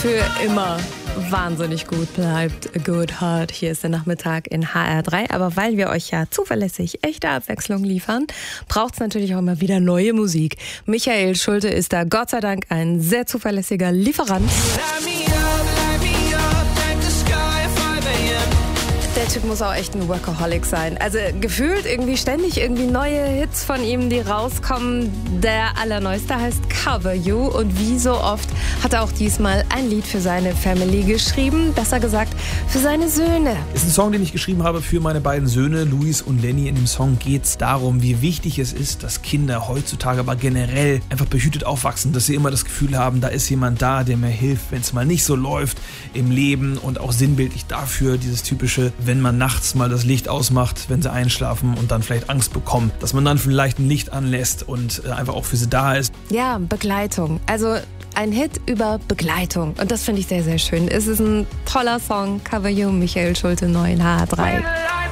für immer wahnsinnig gut bleibt. A Good Heart. Hier ist der Nachmittag in HR3. Aber weil wir euch ja zuverlässig echte Abwechslung liefern, braucht es natürlich auch immer wieder neue Musik. Michael Schulte ist da Gott sei Dank ein sehr zuverlässiger Lieferant. Der Typ muss auch echt ein Workaholic sein. Also gefühlt irgendwie ständig irgendwie neue Hits von ihm, die rauskommen. Der allerneueste heißt Cover You und wie so oft hat er auch diesmal ein Lied für seine Family geschrieben. Besser gesagt, für seine Söhne. Ist ein Song, den ich geschrieben habe für meine beiden Söhne, Luis und Lenny. In dem Song geht es darum, wie wichtig es ist, dass Kinder heutzutage, aber generell einfach behütet aufwachsen. Dass sie immer das Gefühl haben, da ist jemand da, der mir hilft, wenn es mal nicht so läuft im Leben. Und auch sinnbildlich dafür dieses typische, wenn man nachts mal das Licht ausmacht, wenn sie einschlafen und dann vielleicht Angst bekommen, dass man dann vielleicht ein Licht anlässt und einfach auch für sie da ist. Ja, Begleitung. Also ein Hit über Begleitung. Und das finde ich sehr, sehr schön. Es ist ein toller Song. Cover You, Michael Schulte, neu in HR3.